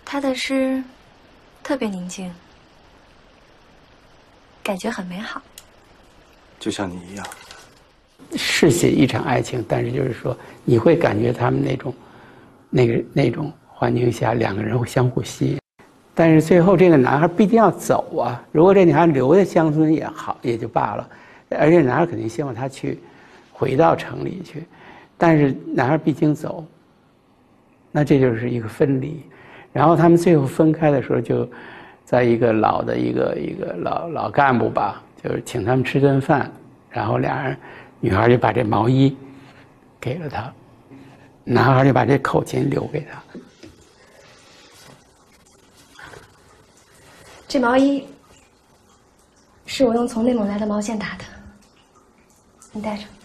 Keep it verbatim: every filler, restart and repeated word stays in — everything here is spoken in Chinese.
他的诗特别宁静，感觉很美好， 就像你一样。 是写一场爱情，但是就是说，你会感觉他们那种、那个那种环境下，两个人会相互吸引。但是最后这个男孩必定要走啊！如果这女孩留在乡村也好，也就罢了。而且男孩肯定希望她去回到城里去，但是男孩毕竟走，那这就是一个分离。然后他们最后分开的时候，就在一个老的一个一个老老干部吧，就是请他们吃顿饭，然后俩人。女孩就把这毛衣给了他，男孩就把这口琴留给他。 这毛衣是我用从内蒙来的毛线打的，你带着。